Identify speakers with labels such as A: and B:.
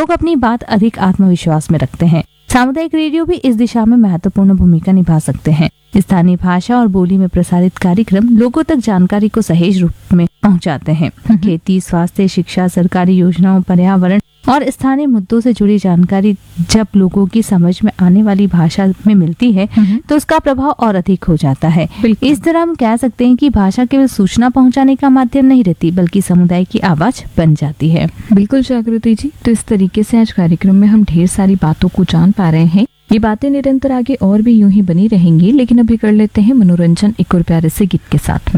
A: लोग अपनी बात अधिक आत्मविश्वास में रखते हैं। सामुदायिक रेडियो भी इस दिशा में महत्वपूर्ण भूमिका निभा सकते हैं। स्थानीय भाषा और बोली में प्रसारित कार्यक्रम लोगों तक जानकारी को सही रूप में पहुंचाते हैं। खेती, स्वास्थ्य, शिक्षा, सरकारी योजनाओं, पर्यावरण और स्थानीय मुद्दों से जुड़ी जानकारी जब लोगों की समझ में आने वाली भाषा में मिलती है तो उसका प्रभाव और अधिक हो जाता है। इस तरह हम कह सकते हैं कि भाषा केवल सूचना पहुंचाने का माध्यम नहीं रहती, बल्कि समुदाय की आवाज बन जाती है।
B: बिल्कुल जागृति जी, तो इस तरीके से आज कार्यक्रम में हम ढेर सारी बातों को जान पा रहे हैं। ये बातें निरंतर आगे और भी यूं ही बनी रहेंगी, लेकिन अभी कर लेते हैं मनोरंजन एक और प्यारे से गीत के साथ में।